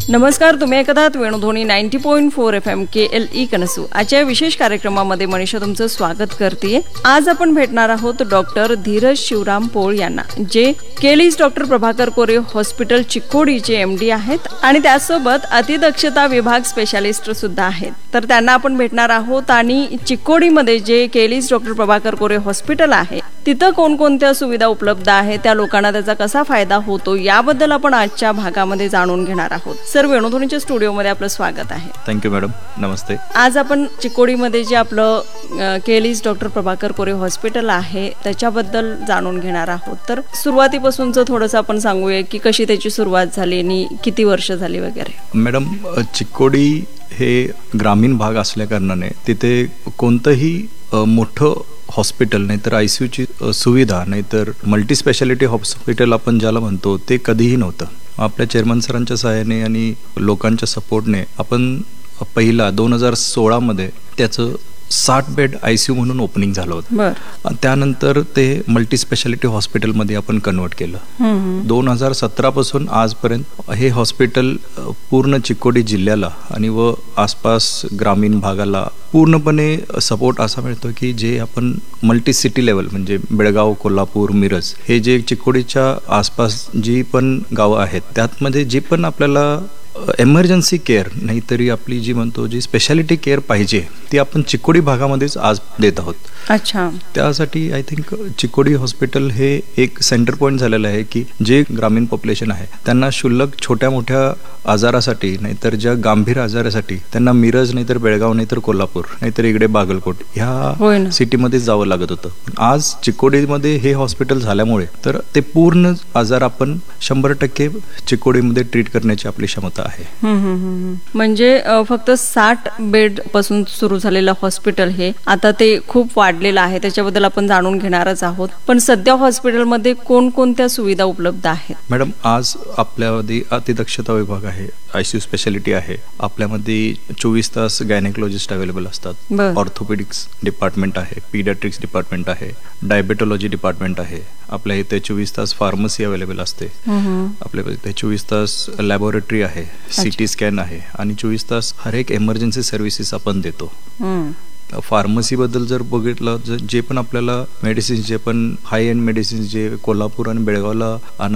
नमस्कार, तुम्ही ऐकत आहात वेणुध्वनी 90.4 FM KLE कनसू. आजच्या विशेष कार्यक्रमामध्ये मनीषा तुमचं स्वागत करते. आज आपण भेटणार आहोत डॉक्टर धीरज शिवराम पोळ यांना, जे केलीज डॉक्टर प्रभाकर कोरे हॉस्पिटल चिकोडीचे MD आहेत आणि त्यासोबत अतिदक्षता विभाग स्पेशालिस्ट सुद्धा आहेत. तर त्यांना आपण भेटणार आहोत आणि चिकोडीमध्ये जे केलीज डॉक्टर प्रभाकर कोरे हॉस्पिटल आहे तिथं कोणकोणत्या सुविधा उपलब्ध आहेत, त्या लोकांना त्याचा कसा फायदा होतो याबद्दल आपण आजच्या भागामध्ये जाणून घेणार आहोत. सर, वेणुध्वनीच्या स्टुडिओमध्ये आपलं स्वागत आहे. थँक्यू मॅडम, नमस्ते. आज आपण चिकोडीमध्ये जे आपलं केलीज डॉक्टर प्रभाकर कोरे हॉस्पिटल आहे त्याच्याबद्दल जाणून घेणार आहोत. तर सुरुवातीपासूनच थोडंसं आपण सांगूया की कशी त्याची सुरुवात झाली आणि किती वर्ष झाली वगैरे. मॅडम, चिकोडी हे ग्रामीण भाग असल्या कारणाने तिथे कोणतंही मोठं हॉस्पिटल नाहीतर ICUची सुविधा नाहीतर मल्टी स्पेशालिटी हॉस्पिटल आपण ज्याला म्हणतो ते कधीही नव्हतं. आपल्या चेअरमन सरांच्या सहाय्याने आणि लोकांच्या सपोर्टने आपण पहिला 2016 त्याचं 60 बेड ICU म्हणून ओपनिंग झालं होतं. त्यानंतर ते मल्टी स्पेशालिटी हॉस्पिटलमध्ये आपण कन्वर्ट केलं. 2017 पासून आजपर्यंत हे हॉस्पिटल पूर्ण चिकोडी जिल्ह्याला आणि व आसपास ग्रामीण भागाला पूर्णपणे सपोर्ट असा मिळतो की जे आपण मल्टी सिटी लेवल म्हणजे बेळगाव, कोल्हापूर, मिरज हे जे चिकोडीच्या आसपास जी पण गावं आहेत त्यातमध्ये जी पण आपल्याला एमर्जन्सी केअर नाहीतरी आपली जी म्हणतो जी स्पेशालिटी केअर पाहिजे ती आपण चिकोडी भागामध्येच आज देत आहोत. अच्छा. त्यासाठी आय थिंक चिकोडी हॉस्पिटल हे एक सेंटर पॉईंट झालेलं आहे की जे ग्रामीण पॉप्युलेशन आहे त्यांना क्षुल्लक छोट्या मोठ्या आजारासाठी नाहीतर ज्या गंभीर आजारासाठी त्यांना मिरज नाहीतर बेळगाव नाहीतर कोल्हापूर नाहीतर इकडे बागलकोट ह्या सिटीमध्ये जावं लागत होतं. आज चिकोडीमध्ये हे हॉस्पिटल झाल्यामुळे तर ते पूर्ण आजार आपण 100% चिकोडीमध्ये ट्रीट करण्याची आपली क्षमता आहे. म्हणजे फक्त 60 बेड पासून सुरू झालेलं हॉस्पिटल हे आता ते खूप वाढलेलं आहे, त्याच्याबद्दल आपण जाणून घेणारच आहोत. पण सध्या हॉस्पिटलमध्ये कोणकोणत्या सुविधा उपलब्ध आहेत? मॅडम, आज आपल्यामध्ये अतिदक्षता विभाग आहे, ICU स्पेशालिटी आहे, आपल्यामध्ये 24 तास गायनेकोलॉजिस्ट अवेलेबल असतात, ऑर्थोपेडिक्स डिपार्टमेंट आहे, पीडियाट्रिक्स डिपार्टमेंट आहे, डायबेटोलॉजी डिपार्टमेंट आहे, आपल्या इथे 24 तास फार्मसी अवेलेबल असते, आपल्या इथे 24 तास लॅबोरेटरी आहे, CT स्कॅन आहे आणि 24 तास हर एक एमर्जन्सी सर्व्हिसेस आपण देतो. फार्मसी बद्दल जर बघितलं, जे पण आपल्याला मेडिसिन्स जे पण हाय एंड मेडिसिन्स जे कोल्हापूर आणि बेळगावला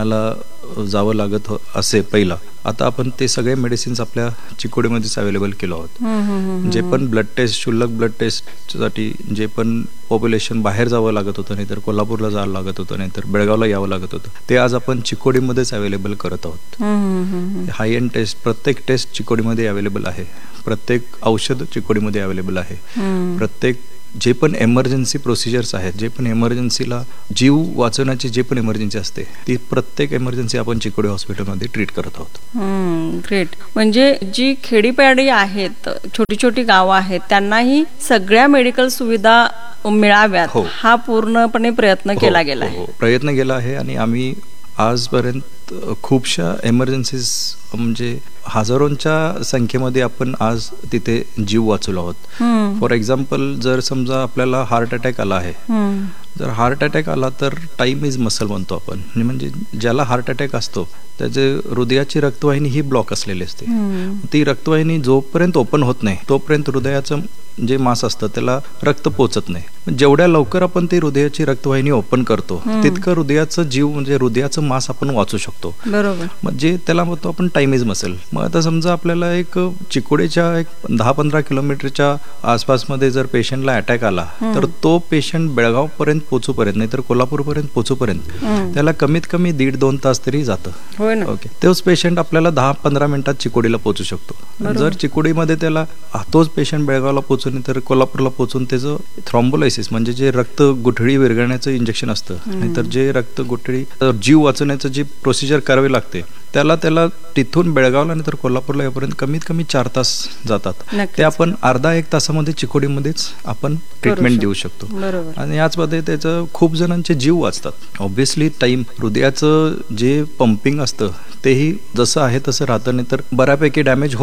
आणायला जावं लागत असे पहिला, आता आपण ते सगळे मेडिसिन्स आपल्या चिकोडीमध्येच अवेलेबल केलो आहोत. जे पण ब्लड टेस्ट, क्षुल्लक ब्लड टेस्टसाठी जे पण पॉप्युलेशन बाहेर जावं लागत होतं नाहीतर कोल्हापूरला जावं लागत होतं नाहीतर बेळगावला यावं लागत होतं ते आज आपण चिकोडीमध्येच अवेलेबल करत आहोत. हाय एंड टेस्ट, प्रत्येक टेस्ट चिकोडीमध्ये अवेलेबल आहे, प्रत्येक औषध चिकोडीमध्ये अवेलेबल आहे, प्रत्येक जे पण एमर्जन्सी प्रोसिजर्स आहेत, जे पण एमर्जन्सीला जीव वाचवण्याची जे पण एमर्जन्सी असते ती प्रत्येक एमर्जन्सी आपण चिकोडी हॉस्पिटलमध्ये ट्रीट करत आहोत. ग्रेट. म्हणजे जी खेडीपाडी आहेत, छोटी छोटी गावं आहेत, त्यांनाही सगळ्या मेडिकल सुविधा मिळाव्यात हा पूर्णपणे प्रयत्न केला गेला आहे. प्रयत्न केला आहे आणि आम्ही आजपर्यंत खूपशा एमर्जन्सीज म्हणजे हजारोंच्या संख्येमध्ये आपण आज तिथे जीव वाचवला आहोत. फॉर एक्झाम्पल, जर समजा आपल्याला हार्ट अटॅक आला आहे, जर हार्ट अटॅक आला तर टाइम इज मसल म्हणतो आपण, म्हणजे ज्याला हार्ट अटॅक असतो त्याचे हृदयाची रक्तवाहिनी ही ब्लॉक असलेली असते. ती रक्तवाहिनी जोपर्यंत ओपन होत नाही तोपर्यंत हृदयाचं जे मास असतं त्याला रक्त पोचत नाही. जेवढ्या लवकर आपण ती हृदयाची रक्तवाहिनी ओपन करतो तितकं हृदयाचं जीव म्हणजे हृदयाचं मास आपण वाचू शकतो. बरोबर. म्हणजे त्याला म्हणतो आपण टाइम इज मसल. मग आता समजा आपल्याला एक चिकोडीच्या एक 10-15 किलोमीटरच्या आसपासमध्ये जर पेशंटला अटॅक आला तर तो पेशंट बेळगाव पर्यंत पोचूपर्यंत नाहीतर कोल्हापूर पर्यंत पोचूपर्यंत त्याला कमीत कमी 1.5-2 तास तरी जातं. ओके. तोच पेशंट आपल्याला 10-15 मिनिटात चिकोडीला पोचू शकतो. जर चिकोडीमध्ये त्याला तोच पेशंट बेळगावला पोचून तर कोल्हापूरला पोचून त्याचं थ्रॉम्बोलायसिस म्हणजे जे रक्त गुठळी विरघळण्याचं इंजेक्शन असतं नाहीतर जे रक्त गुठळी जीव वाचवण्याचं जी प्रोसिजर करावी लागते त्याला तिथून बेळगावला नाहीतर कोल्हापूरला यापर्यंत कमीत कमी 4 तास जातात. ते आपण अर्धा-1 तासामध्ये चिकोडीमध्येच आपण ट्रीटमेंट देऊ शकतो आणि याचमध्ये त्याचं खूप जणांचे जीव वाचतात. ऑब्व्हियसली टाइम, हृदयाचं जे पंपिंग असतं तेही जसं आहे तसं राहतं नाही तर बऱ्यापैकी डॅमेज होत नाही.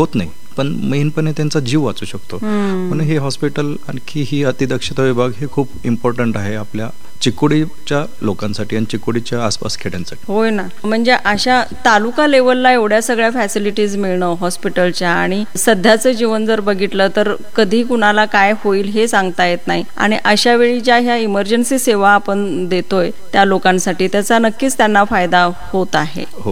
पण मेनपणे त्यांचा जीव वाचू शकतो. म्हणून हे हॉस्पिटल आणखी ही अतिदक्षता विभाग हे खूप इम्पॉर्टंट आहे आपल्या चिकोडीच्या लोकांसाठी आणि चिकोडीच्या आसपास खेड्यांसाठी. होय ना, म्हणजे अशा तालुका लेवलला एवढ्या सगळ्या फॅसिलिटीज मिळणं हॉस्पिटलच्या, आणि सध्याचं जीवन जर बघितलं तर कधी कुणाला काय होईल हे सांगता येत नाही, आणि अशा वेळी ज्या ह्या इमर्जन्सी सेवा आपण देतोय त्या लोकांसाठी त्याचा नक्कीच त्यांना फायदा होत आहे. हो.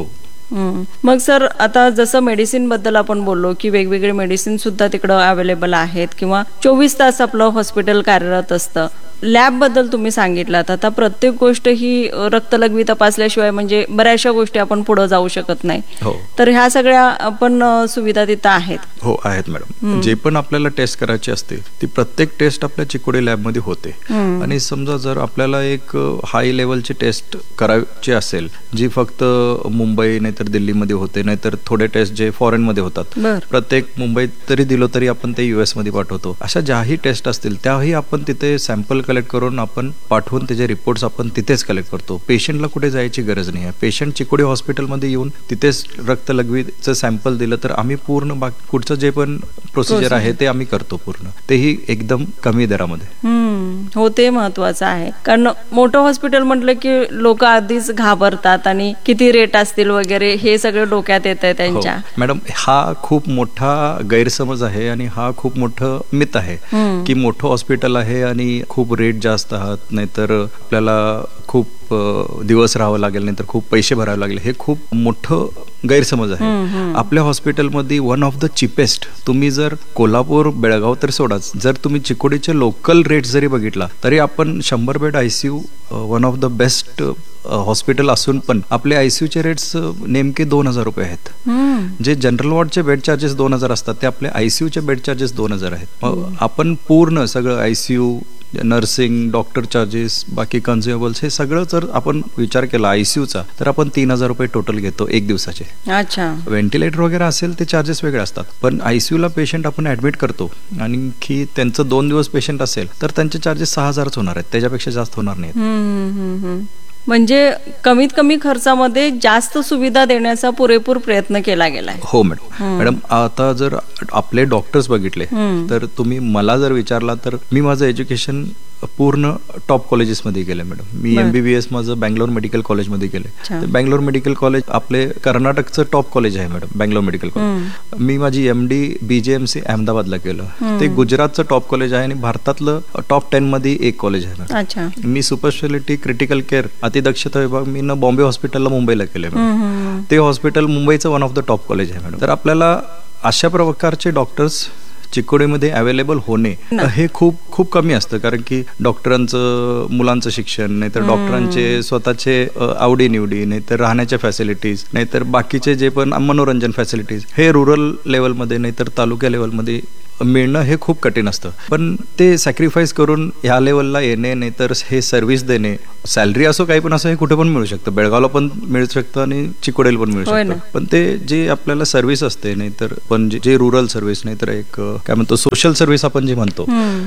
मग सर, आता जसं मेडिसिन बद्दल आपण बोललो की वेगवेगळे मेडिसिन सुद्धा तिकडं अवेलेबल आहेत किंवा 24 तास आपलं हॉस्पिटल कार्यरत असतं. लॅब बद्दल तुम्ही सांगितलात, आता प्रत्येक गोष्ट ही रक्तलघवी तपासल्याशिवाय म्हणजे बऱ्याचशा गोष्टी आपण पुढे जाऊ शकत नाही. तर ह्या सगळ्या आपण सुविधा तिथं आहेत. हो, आहेत मॅडम. जे पण आपल्याला टेस्ट करायची असते ती प्रत्येक टेस्ट आपल्या चिकोडी लॅबमध्ये होते. आणि समजा जर आपल्याला एक हाय लेवलची टेस्ट करायची असेल जी फक्त मुंबई नाहीतर दिल्लीमध्ये होते, नाहीतर थोडे टेस्ट जे फॉरेन मध्ये होतात, प्रत्येक मुंबईत तरी दिलो तरी आपण ते US मध्ये पाठवतो. अशा ज्याही टेस्ट असतील त्याही आपण तिथे सॅम्पल कलेक्ट करून आपण पाठवून त्याचे रिपोर्ट्स आपण तिथेच कलेक्ट करतो. पेशंटला कुठे जायची गरज नाही आहे. पेशंट चिकोडी हॉस्पिटलमध्ये येऊन तिथेच रक्तलघवीचं सॅम्पल दिलं तर आम्ही पूर्ण पुढचं जे पण प्रोसिजर आहे ते आम्ही करतो पूर्ण, तेही एकदम कमी दरामध्ये. हो, ते महत्वाचं आहे, कारण मोठं हॉस्पिटल म्हटलं की लोक आधीच घाबरतात आणि किती रेट असतील वगैरे हे सगळं डोक्यात येत आहे त्यांच्या. मॅडम, हा खूप मोठा गैरसमज आहे आणि हा खूप मोठं मिथ आहे की मोठं हॉस्पिटल आहे आणि खूप रेट जास्त आहात, नाहीतर आपल्याला खूप दिवस राहावं लागेल, नाहीतर खूप पैसे भरावे लागले. हे खूप मोठं गैरसमज आहे. आपल्या हॉस्पिटलमध्ये वन ऑफ द चिपेस्ट, तुम्ही जर कोल्हापूर बेळगाव तर सोडाच, जर तुम्ही चिकोडीचे लोकल रेट जरी बघितला तरी आपण 100 bed ICU one of the best hospital असून पण आपले ICUचे रेट्स नेमके 2,000 रुपये आहेत. जे जनरल वॉर्डचे बेड चार्जेस 2,000 असतात ते आपले ICUचे बेड चार्जेस 2,000 आहेत. आपण पूर्ण सगळं ICU, नर्सिंग, डॉक्टर चार्जेस, बाकी कन्झ्युमेबल्स हे सगळं जर आपण विचार केला ICUचा तर आपण 3,000 रुपये टोटल घेतो एक दिवसाचे. अच्छा. व्हेंटिलेटर वगैरे असेल ते चार्जेस वेगळे असतात, पण ICUला पेशंट आपण ऍडमिट करतो आणि की त्यांचं 2 दिवस पेशंट असेल तर त्यांचे चार्जेस 6,000च होणार आहेत, त्याच्यापेक्षा जास्त होणार नाहीत. म्हणजे कमीत कमी खर्चामध्ये जास्त सुविधा देण्याचा पुरेपूर प्रयत्न केला गेलाय. हो मॅडम. आता जर आपले डॉक्टर्स बघितले तर तुम्ही मला जर विचारला तर मी माझं एज्युकेशन पूर्ण टॉप कॉलेजेसमध्ये गेले मॅडम. मी MBBS माझं बँगलोर मेडिकल कॉलेजमध्ये गेले. बँगलोर मेडिकल कॉलेज आपले कर्नाटकचं टॉप कॉलेज आहे मॅडम, बँगलोर मेडिकल कॉलेज. मी माझी MD BJMC अहमदाबादला केलं, ते गुजरातचं टॉप कॉलेज आहे आणि भारतातलं टॉप 10 मध्ये एक कॉलेज आहे मॅडम. मी सुपर स्पेशालिटी क्रिटिकल केअर अतिदक्षता विभाग मी बॉम्बे हॉस्पिटलला मुंबईला केले मॅडम. ते हॉस्पिटल मुंबईचं one of the top college आहे मॅडम. तर आपल्याला अशा प्रकारचे डॉक्टर्स चिकोडीमध्ये अवेलेबल होणे हे खूप खूप कमी असतं, कारण की डॉक्टरांचं मुलांचं शिक्षण, नाहीतर डॉक्टरांचे स्वतःचे आवडीनिवडी, नाहीतर राहण्याच्या फॅसिलिटीज, नाहीतर बाकीचे जे पण मनोरंजन फॅसिलिटीज हे रुरल लेवलमध्ये नाहीतर तालुक्या लेवलमध्ये मिळणं हे खूप कठीण असतं. पण ते सॅक्रिफाईस करून ह्या लेवलला येणे, नाहीतर हे सर्व्हिस देणे, सॅलरी असो काही पण असो हे कुठे पण मिळू शकतं, बेळगावला पण मिळू शकतं आणि चिकोडीला पण मिळू शकतं. पण ते जे आपल्याला सर्व्हिस असते, नाहीतर पण जे रुरल सर्व्हिस, नाहीतर एक काय म्हणतो सोशल सर्व्हिस आपण जे म्हणतो,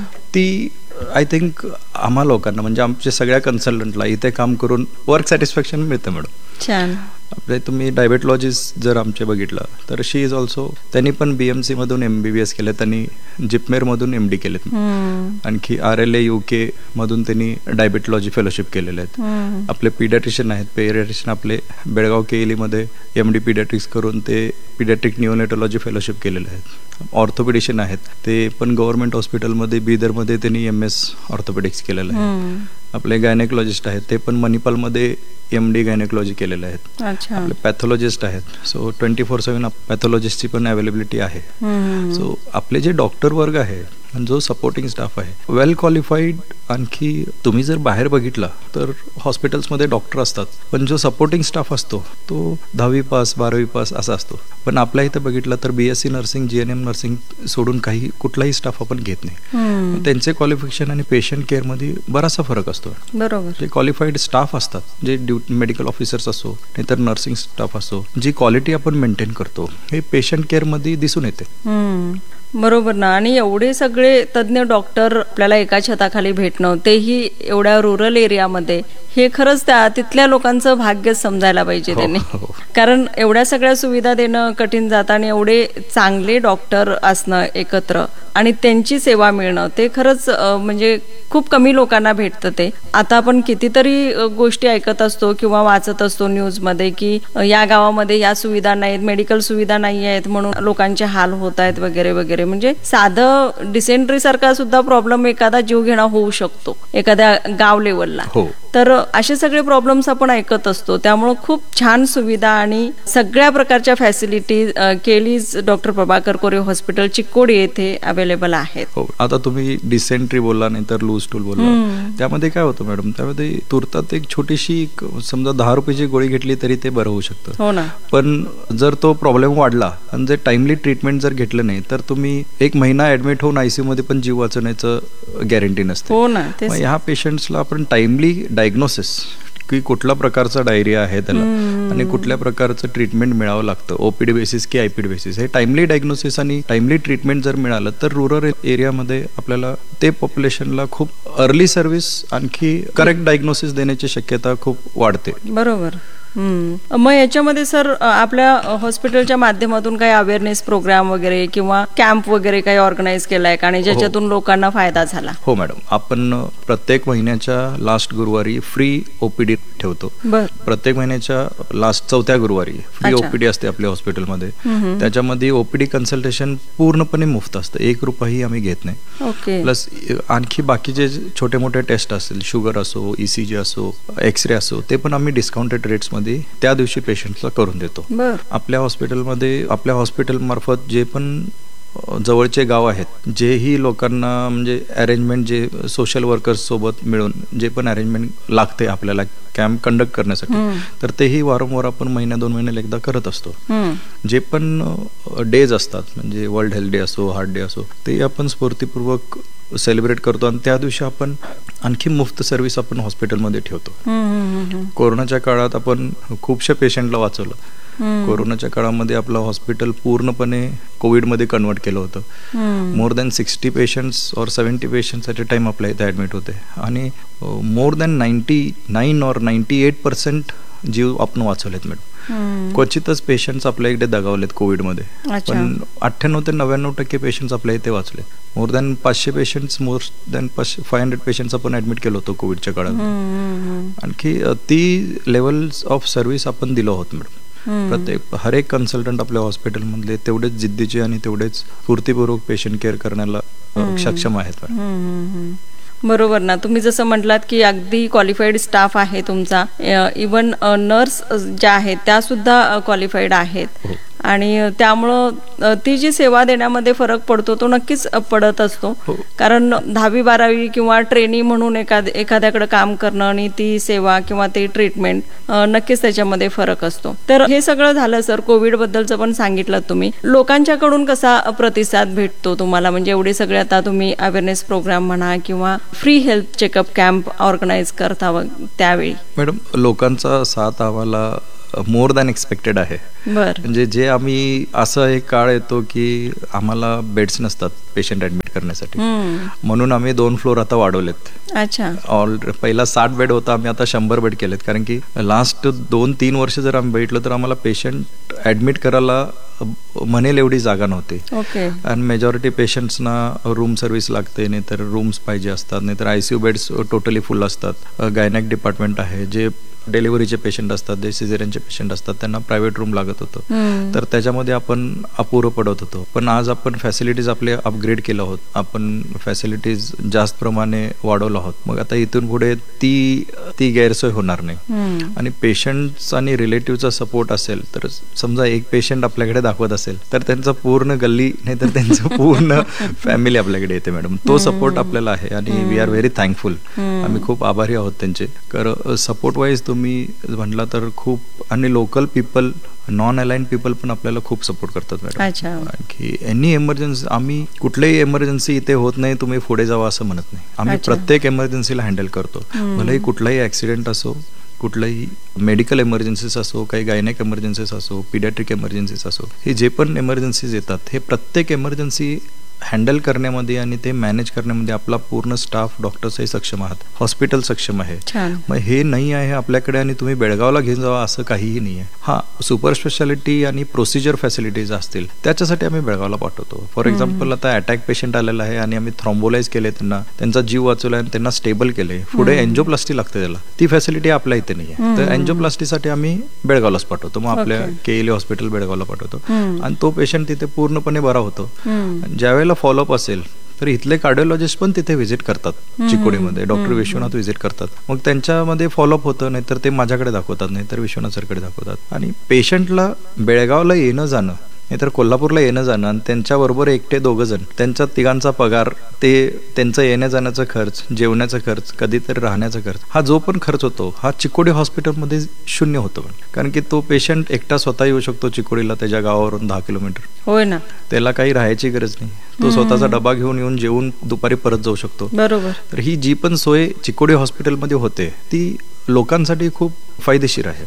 ती आय थिंक आम्हा लोकांना म्हणजे आमच्या सगळ्या कन्सल्टंटला इथे काम करून वर्क सॅटिस्फॅक्शन मिळतं मॅडम. छान. आपले तुम्ही डायबेटॉलॉजिस्ट जर आमचे बघितलं तर शी इज ऑल्सो, त्यांनी पण BMC मधून MBBS केले, त्यांनी जिपमेर मधून MD केलेत, आणखी RLA UK मधून त्यांनी डायबेटॉलॉजी फेलोशिप केलेले आहेत. आपले पीडियाट्रिशियन आहेत, पेडियाट्रिशियन आपले बेळगाव KLE मध्ये MD पीडियाट्रिक्स करून ते पीडियाट्रिक न्यूनेटॉलॉजी फेलोशिप केलेले आहेत. ऑर्थोपेडिशियन आहेत, ते पण गव्हर्नमेंट हॉस्पिटलमध्ये बिदरमध्ये त्यांनी MS ऑर्थोपेडिक्स केलेलं आहे. आपले गायनेकॉलॉजिस्ट आहेत, ते पण मणिपालमध्ये MD गायनेकॉलॉजी केलेले आहेत. आपले पॅथॉलॉजिस्ट आहेत, सो 24/7 पॅथॉलॉजिस्टची पण अवेलेबिलिटी आहे. सो आपले जे डॉक्टर वर्ग आहे, जो सपोर्टिंग स्टाफ आहे वेल क्वालिफाईड. आणखी तुम्ही जर बाहेर बघितला तर हॉस्पिटल्समध्ये डॉक्टर असतात, पण जो सपोर्टिंग स्टाफ असतो तो 10वी पास 12वी पास असा असतो. पण आपल्या इथं बघितलं तर BSc नर्सिंग, GNM नर्सिंग सोडून कुठलाही स्टाफ आपण घेत नाही. त्यांचे क्वालिफिकेशन आणि पेशंट केअरमध्ये बराचसा फरक असतो. बरोबर. जे क्वालिफाईड स्टाफ असतात, जे मेडिकल ऑफिसर्स असो नाहीतर नर्सिंग स्टाफ असो, जी क्वालिटी आपण मेंटेन करतो हे पेशंट केअरमध्ये दिसून येते. बरोबर ना. आणि एवढे सगळे तज्ज्ञ डॉक्टर आपल्याला एका छताखाली भेटणं, तेही एवढ्या रुरल एरियामध्ये, हे खरंच तिथल्या लोकांचं भाग्य समजायला पाहिजे त्यांनी. कारण एवढ्या सगळ्या सुविधा देणं कठीण जातं आणि एवढे चांगले डॉक्टर असणं एकत्र आणि त्यांची सेवा मिळणं, ते खरंच म्हणजे खूप कमी लोकांना भेटतं ते. आता आपण कितीतरी गोष्टी ऐकत असतो किंवा वाचत असतो न्यूजमध्ये की या गावामध्ये या सुविधा नाहीत, मेडिकल सुविधा नाही आहेत म्हणून लोकांचे हाल होत आहेत वगैरे वगैरे. म्हणजे साधं डिसेंट्री सारखा सुद्धा प्रॉब्लेम एखादा जीव घेणा होऊ शकतो एखाद्या गाव लेवलला. तर असे सगळे प्रॉब्लेम्स आपण ऐकत असतो. त्यामुळे खूप छान सुविधा आणि सगळ्या प्रकारच्या फॅसिलिटी केलीज डॉक्टर प्रभाकर कोरे हॉस्पिटल चिकोडी येथे अवेलेबल आहेत. आता तुम्ही डिसेंट्री बोलला, नाही तर लूज टूल बोलला, त्यामध्ये काय होतं मॅडम, त्यामध्ये तुरतात एक छोटीशी समजा 10 रुपयाची गोळी घेतली तरी ते बरं होऊ शकतं. हो ना. पण जर तो प्रॉब्लेम वाढला आणि जर टाइमली ट्रीटमेंट जर घेतलं नाही तर तुम्ही 1 महिना ऍडमिट होऊन आयसीयू मध्ये पण जीव वाचवण्याचं गॅरंटी नसते. हो ना. ह्या पेशंट्सला आपण टाइमली डायग्नोसिस की कुठल्या प्रकारचा डायरिया आहे त्याला आणि कुठल्या प्रकारचं ट्रीटमेंट मिळावं लागतं, ओपीडी बेसिस की आयपीडी बेसिस, हे टाइमली डायग्नोसिस आणि टाइमली ट्रीटमेंट जर मिळालं तर रुरल एरियामध्ये आपल्याला ते पॉप्युलेशनला खूप अर्ली सर्व्हिस आणखी करेक्ट डायग्नोसिस देण्याची शक्यता खूप वाढते. बरोबर. मग याच्यामध्ये सर आपल्या हॉस्पिटलच्या माध्यमातून काही अवेअरनेस प्रोग्राम वगैरे किंवा कॅम्प वगैरे काही ऑर्गनाईज केलाय का आणि ज्याच्यातून लोकांना फायदा झाला? हो मॅडम, आपण प्रत्येक महिन्याच्या लास्ट गुरुवारी फ्री ओपीडी ठेवतो. प्रत्येक महिन्याच्या लास्ट 4थ्या गुरुवारी फ्री ओपीडी असते आपल्या हॉस्पिटलमध्ये. त्याच्यामध्ये ओपीडी कन्सल्टेशन पूर्णपणे मुफ्त असतं, 1 रुपयाही आम्ही घेत नाही. प्लस आणखी बाकीचे छोटे मोठे टेस्ट असतील, शुगर असो, ईसीजी असो, एक्सरे असो, ते पण आम्ही डिस्काउंटेड रेट्स त्या दिवशी पेशंटला करून देतो. आपल्या हॉस्पिटलमध्ये, आपल्या हॉस्पिटल मार्फत जे पण जवळचे गाव आहेत, जेही लोकांना म्हणजे अरेंजमेंट, जे सोशल वर्कर्स सोबत मिळून जे पण अरेंजमेंट लागते आपल्याला कॅम्प कंडक्ट करण्यासाठी, तर तेही वारंवार आपण 1-2 महिन्याला एकदा करत असतो. जे पण डेज असतात, म्हणजे वर्ल्ड हेल्थ डे असो, हार्ट डे असो, ते आपण स्फूर्तीपूर्वक सेलिब्रेट करतो आणि त्या दिवशी आपण आणखी मुफ्त सर्व्हिस आपण हॉस्पिटलमध्ये ठेवतो. कोरोनाच्या काळात आपण खूपशा पेशंटला वाचवलं. कोरोनाच्या काळामध्ये आपलं हॉस्पिटल पूर्णपणे कोविडमध्ये कन्वर्ट केलं होतं. मोर दॅन 60 पेशंट्स और 70 पेशंट्स ॲट अ टाइम आपल्या इथे ॲडमिट होते आणि मोर दॅन 99 or 98% जीव आपण वाचवलेत मॅडम. क्वचितच पेशंट्स आपल्या इकडे दगावलेत कोविडमध्ये, पण 98 ते 99% पेशंट्स आपल्या इथे वाचले. More than 500 patients, more than 500 patients आपण ऍडमिट केलं होतं कोविडच्या काळात. आणखी ती लेवल्स ऑफ सर्व्हिस आपण दिलो आहोत मॅडम. हर एक कन्सल्टंट आपल्या हॉस्पिटलमधले तेवढेच जिद्दीचे आणि तेवढेच स्फूर्तीपूर्वक पेशंट केअर करण्याला सक्षम आहेत. बरोबर ना. तुम्ही जसं म्हटलात की अगदी क्वालिफाईड स्टाफ आहे तुमचा, इवन नर्स ज्या आहेत त्या सुद्धा क्वालिफाईड आहेत आणि त्यामुळं ती जी सेवा देण्यामध्ये फरक पडतो तो नक्कीच पडत असतो. कारण 10वी 12वी किंवा ट्रेनी म्हणून एखाद्याकडे काम करणं आणि ती सेवा किंवा ते ट्रीटमेंट, नक्कीच त्याच्यामध्ये फरक असतो. तर हे सगळं झालं सर, कोविड बद्दलचं पण सांगितलं तुम्ही. लोकांच्याकडून कसा प्रतिसाद भेटतो तुम्हाला, म्हणजे एवढे सगळे आता तुम्ही अवेअरनेस प्रोग्राम म्हणा किंवा free health checkup camp organise करता त्यावेळी? मॅडम, लोकांचा साथ आम्हाला मोर दॅन एक्सपेक्टेड आहे. म्हणजे जे आम्ही, असं एक काळ येतो की आम्हाला बेड्स नसतात पेशंट ऍडमिट करण्यासाठी, म्हणून आम्ही 2 फ्लोर आता वाढवलेत. अच्छा. पहिला 60 बेड होता, आम्ही आता 100 बेड केलेत. कारण की लास्ट 2-3 वर्ष जर आम्ही बघितलं तर आम्हाला पेशंट ऍडमिट करायला म्हणेल एवढी जागा नव्हती. आणि मेजॉरिटी पेशंट्सना रूम सर्व्हिस लागते, नाहीतर रूम्स पाहिजे असतात, नाहीतर आयसीयू बेड्स टोटली फुल असतात. गायनॅक डिपार्टमेंट आहे, जे डिलिव्हरीचे पेशंट असतात, जे सिझेरियनचे पेशंट असतात, त्यांना प्रायव्हेट रूम लागत होतं. तर त्याच्यामध्ये आपण अपुरं पडत होतो. पण आज आपण फॅसिलिटीज आपले अपग्रेड केलं आहोत, आपण फॅसिलिटीज जास्त प्रमाणे वाढवलं आहोत. मग आता इथून पुढे ती गैरसोय होणार नाही. आणि पेशंट्स आणि रिलेटिव्हचा सपोर्ट असेल तर, समजा एक पेशंट आपल्याकडे दाखवत असेल तर त्यांचं पूर्ण गल्ली नाही तर त्यांचं पूर्ण फॅमिली आपल्याकडे येते मॅडम. तो सपोर्ट आपल्याला आहे आणि वी आर व्हेरी थँकफुल. आम्ही खूप आभारी आहोत त्यांचे. कारण सपोर्ट वाईज तुम्ही म्हटला तर खूप, आणि local people, non aligned people पण आपल्याला खूप सपोर्ट करतात मॅडम. आणखी एनी एमर्जन्सी, आम्ही कुठलीही एमर्जन्सी इथे होत नाही तुम्ही पुढे जावा असं म्हणत नाही. आम्ही प्रत्येक एमर्जन्सीला हँडल करतो. भलेही कुठलाही ऍक्सिडेंट असो, कुठलाही मेडिकल एमर्जन्सीज असो, काही गायनेक एमर्जन्सीज असो, पीडियाट्रिक एमर्जन्सीज असो, हे जे पण एमर्जन्सीज येतात, हे प्रत्येक एमर्जन्सी हँडल करण्यामध्ये आणि ते मॅनेज करण्यामध्ये आपला पूर्ण स्टाफ, डॉक्टर्सही सक्षम आहात, हॉस्पिटल सक्षम आहे. मग हे नाही आहे आपल्याकडे आणि तुम्ही बेळगावला घेऊन जावा असं काहीही नाही आहे. हां, सुपर स्पेशालिटी आणि प्रोसिजर फॅसिलिटीज असतील त्याच्यासाठी आम्ही बेळगावला पाठवतो. फॉर एक्झाम्पल आता अटॅक पेशंट आलेला आहे आणि आम्ही थ्रॉम्बोलाइज केले, त्यांचा जीव वाचवला आणि त्यांना स्टेबल केले, पुढे एन्जिओप्लास्टी लागते त्याला, ती फॅसिलिटी आपल्या इथे नाही आहे. तर एन्जिओप्लास्टीसाठी आम्ही बेळगावलाच पाठवतो. मग आपल्या KLE हॉस्पिटल बेळगावला पाठवतो आणि तो पेशंट तिथे पूर्णपणे बरा होतो. ज्यावेळेला फॉलोअप असेल तर इथले कार्डिओलॉजिस्ट पण तिथे व्हिजिट करतात, चिकोडीमध्ये डॉक्टर विश्वनाथ व्हिजिट करतात. मग त्यांच्यामध्ये फॉलोअप होतं, नाहीतर ते माझ्याकडे दाखवतात, नाहीतर विश्वनाथ सरकडे दाखवतात. आणि पेशंटला बेळगावला येणं जाणं नाहीतर कोल्हापूरला येणं जाणं आणि त्यांच्याबरोबर एकटे 2 जण, त्यांच्या तिघांचा पगार, ते त्यांचं येण्या जाण्याचा खर्च, जेवण्याचा खर्च, कधीतरी राहण्याचा खर्च, हा जो पण खर्च होतो हा चिकोडी हॉस्पिटलमध्ये शून्य होतो. कारण की तो पेशंट एकटा स्वतः येऊ शकतो चिकोडीला, त्याच्या गावावरून 10 किलोमीटर. होय ना, त्याला काही राहायची गरज नाही, तो स्वतःचा डबा घेऊन येऊन जेवून दुपारी परत जाऊ शकतो. बरोबर. तर ही जी पण सोय चिकोडी हॉस्पिटलमध्ये होते ती लोकांसाठी खूप फायदेशीर आहे.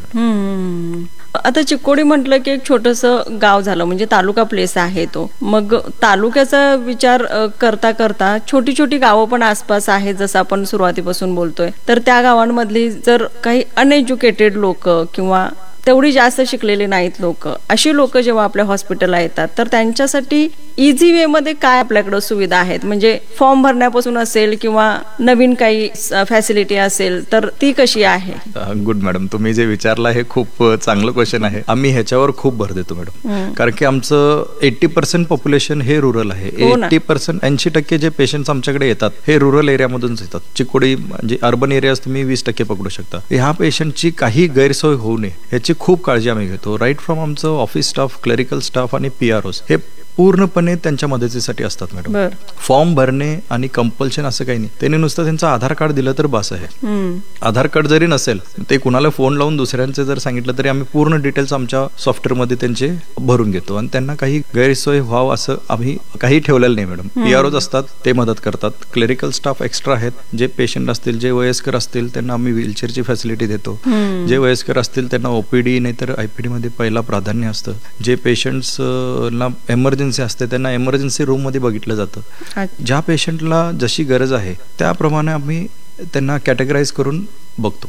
आता चिकोडी म्हटलं की एक छोटंसं गाव झालं, म्हणजे तालुका प्लेस आहे तो. मग तालुक्याचा विचार करता करता छोटी छोटी गावं पण आसपास आहेत, जसं आपण सुरुवातीपासून बोलतोय. तर त्या गावांमधली जर काही अनएज्युकेटेड लोक किंवा तेवढी जास्त शिकलेली नाहीत लोक, अशी लोक जेव्हा आपल्या हॉस्पिटलला येतात तर त्यांच्यासाठी इझी वे मध्ये काय आपल्याकडे सुविधा आहेत? म्हणजे फॉर्म भरण्यापासून असेल किंवा नवीन काही फॅसिलिटी असेल तर ती कशी आहे? गुड मॅडम, तुम्ही जे विचारला हे खूप चांगलं क्वेश्चन आहे. आम्ही ह्याच्यावर खूप भर देतो मॅडम, कारण की आमचं 80% पॉप्युलेशन हे रुरल आहे. 80% 80% जे पेशंट्स आमच्याकडे येतात हे रुरल एरियामधूनच येतात. चिकोडी म्हणजे अर्बन एरियाज तुम्ही 20% पकडू शकता. ह्या पेशंटची काही गैरसोय होऊ नये ह्याची खूप काळजी आम्ही घेतो. राईट फ्रॉम आमचं ऑफिस स्टाफ, क्लरिकल स्टाफ आणि PROs हे पूर्णपणे त्यांच्या मदतीसाठी असतात मॅडम. फॉर्म भरणे आणि कंपल्शन असं काही नाही, त्यांनी नुसतं त्यांचं आधार कार्ड दिलं तर बस आहे. आधार कार्ड जरी नसेल, ते कुणाला फोन लावून दुसऱ्यांचे जर सांगितलं तरी आम्ही पूर्ण डिटेल्स आमच्या सॉफ्टवेअरमध्ये त्यांचे भरून घेतो आणि त्यांना काही गैरसोय व्हावं असं आम्ही काही ठेवलेलं नाही मॅडम. PROs असतात, ते मदत करतात. क्लरिकल स्टाफ एक्स्ट्रा आहेत. जे पेशंट असतील, जे वयस्कर असतील त्यांना आम्ही व्हीलचेअरची फॅसिलिटी देतो. जे वयस्कर असतील त्यांना OPD नाहीतर IPD मध्ये पहिला प्राधान्य असतं. जे पेशंट्सला एमर्जन्सी असते त्यांना एमर्जन्सी रूम मध्ये बघितलं जातं. ज्या पेशंटला जशी गरज आहे त्याप्रमाणे आम्ही त्यांना कॅटेगराईज करून बघतो.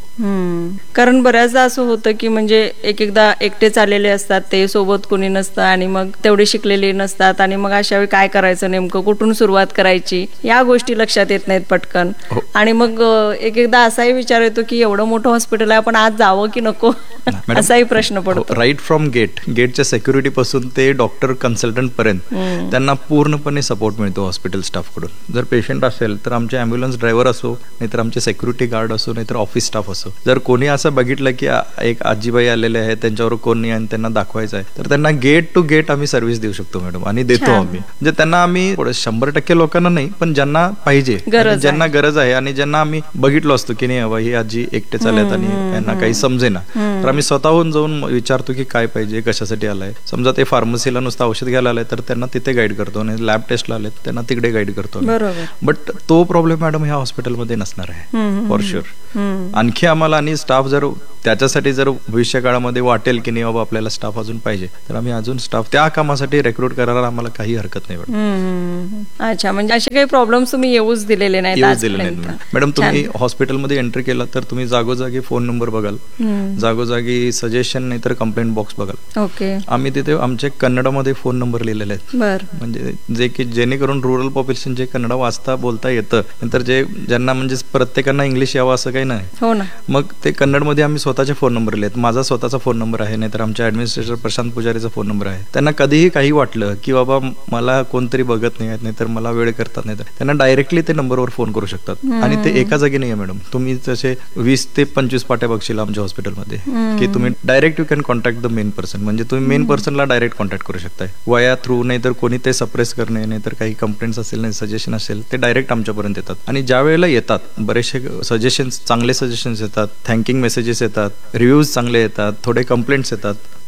कारण बऱ्याचदा असं होतं की म्हणजे एक एकदा एकटेच आलेले असतात, ते सोबत कोणी नसतं आणि मग तेवढे शिकलेले नसतात आणि मग अशा वेळी काय करायचं, नेमकं कुठून सुरुवात करायची, या गोष्टी लक्षात येत नाहीत पटकन. आणि मग एक एकदा असाही विचार येतो की एवढं मोठं हॉस्पिटल आहे, आपण आज जावं की नको, असाही प्रश्न पडतो. राईट फ्रॉम गेटच्या सेक्युरिटी पासून ते डॉक्टर कन्सल्टंट पर्यंत त्यांना पूर्णपणे सपोर्ट मिळतो हॉस्पिटल स्टाफ कडून. जर पेशंट असेल तर आमचे अँब्युलन्स ड्रायव्हर असो, नाहीतर आमचे सेक्युरिटी गार्ड असो, नाहीतर ऑफिस स्टाफ असो, जर कोणी असं बघितलं की एक आजीबाई आलेले आहे, त्यांच्यावर कोण नाही आणि त्यांना दाखवायचं आहे, तर त्यांना गेट टू गेट आम्ही सर्व्हिस देऊ शकतो मॅडम आणि देतो आम्ही. म्हणजे त्यांना आम्ही 100% लोकांना नाही, पण ज्यांना पाहिजे, ज्यांना गरज आहे आणि ज्यांना आम्ही बघितलो असतो की नाही बाबा ही आजी एकटे चालत आणि यांना काही समजेना, तर आम्ही स्वतःहून जाऊन विचारतो की काय पाहिजे, कशासाठी आलाय. समजा ते फार्मसीला नुसतं औषध घ्यायला आलाय तर त्यांना तिथे गाईड करतो आणि लॅब टेस्टला आले त्यांना तिकडे गाईड करतो. बट तो प्रॉब्लेम मॅडम ह्या हॉस्पिटलमध्ये नसणार आहे फॉर शुअर. आणखी आम्हाला आणि स्टाफ जर त्याच्यासाठी जर भविष्य काळामध्ये वाटेल की नाही बाबा आपल्याला स्टाफ अजून पाहिजे, तर आम्ही अजून स्टाफ त्या कामासाठी रिक्रूट करायला आम्हाला काही हरकत नाही मॅडम. अच्छा, म्हणजे असे काही प्रॉब्लेम्स तुम्ही येऊच दिलेले नाहीत मॅडम. तुम्ही हॉस्पिटलमध्ये एंट्री केला तर तुम्ही जागोजागी फोन नंबर बघाल, जागोजागी सजेशन नाही तर कंप्लेंट बॉक्स बघाल. ओके. आम्ही तिथे आमचे कन्नडमध्ये फोन नंबर लिहिलेले आहेत, म्हणजे जे की जेणेकरून रुरल पॉप्युलेशन जे कन्नड वाचता बोलता येतं, नंतर ज्यांना म्हणजे प्रत्येकांना इंग्लिश यावं असं काही नाही, हो ना, मग ते कन्नडमध्ये आम्ही स्वतःचे फोन नंबर लिहिलेत. माझा स्वतःचा फोन नंबर आहे, नाहीतर आमच्या ऍडमिनिस्ट्रेटर प्रशांत पुजारीचा फोन नंबर आहे. त्यांना कधीही काही वाटलं की बाबा मला कोणतरी बघत नाही, नाहीतर मला वेळ करतात नाही, तर त्यांना डायरेक्टली ते नंबरवर फोन करू शकतात. आणि ते एका जागी नाही आहे मॅडम, तुम्ही जसे 20 ते 25 पाट्या बघशील आमच्या हॉस्पिटलमध्ये की तुम्ही direct you can contact the main person, म्हणजे तुम्ही मेन पर्सनला डायरेक्ट कॉन्टॅक्ट करू शकताय वया थ्रू, नाहीतर कोणी ते सप्रेस करणे, नाहीतर काही कंप्लेंट्स असेल, नाही सजेशन असेल, ते डायरेक्ट आमच्यापर्यंत येतात. आणि ज्या वेळेला येतात बरेचसे सजेशन्स, चांगले सजेशन्स येतात, थँकिंग मेसेजेस येतात, रिव्ह्यूज चांगले येतात, थोडे कंप्लेंट्स येतात,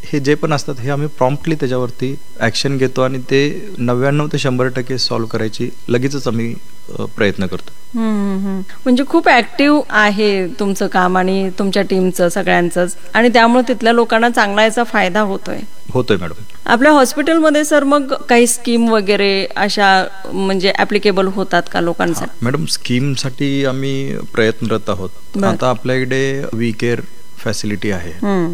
हे जे पण असतात हे आम्ही प्रॉम्प्टली त्याच्यावरती ॲक्शन घेतो आणि ते 99 ते 100% सॉल्व्ह करायची लगेचच आम्ही प्रयत्न करतो. म्हणजे खूप ऍक्टिव्ह आहे तुमचं काम आणि तुमच्या टीमचं सगळ्यांचंच, आणि त्यामुळे तिथल्या लोकांना चांगला याचा फायदा होतोय मॅडम. आपल्या हॉस्पिटलमध्ये सर मग काही स्कीम वगैरे अशा म्हणजे ऍप्लिकेबल होतात का लोकांसाठी? मॅडम, स्कीमसाठी आम्ही प्रयत्नरत आहोत. आता आपल्याकडे वी केअर फॅसिलिटी आहे,